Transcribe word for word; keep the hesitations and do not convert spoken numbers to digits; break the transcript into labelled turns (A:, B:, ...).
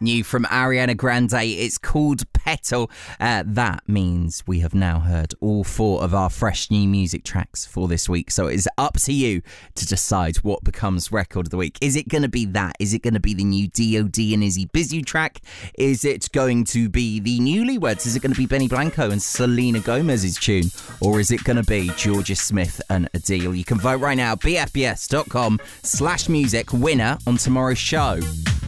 A: New from Ariana Grande. It's called Petal. Uh, that means we have now heard all four of our fresh new music tracks for this week. So it is up to you to decide what becomes record of the week. Is it going to be that? Is it going to be the new D O D and Izzy Bizu track? Is it going to be the Newlyweds? Is it going to be Benny Blanco and Selena Gomez's tune? Or is it going to be Georgia Smith and Adele? You can vote right now, b f b s dot com slash music, winner on tomorrow's show.